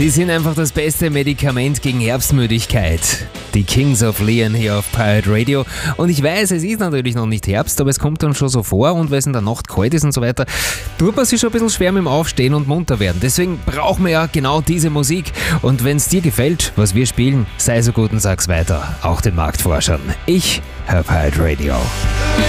Die sind einfach das beste Medikament gegen Herbstmüdigkeit. Die Kings of Leon hier auf Pirate Radio. Und ich weiß, es ist natürlich noch nicht Herbst, aber es kommt dann schon so vor, und weil es in der Nacht kalt ist und so weiter, tut man sich schon ein bisschen schwer mit dem Aufstehen und munter werden. Deswegen brauchen wir ja genau diese Musik. Und wenn es dir gefällt, was wir spielen, sei so gut und sag's weiter. Auch den Marktforschern. Ich höre Pirate Radio.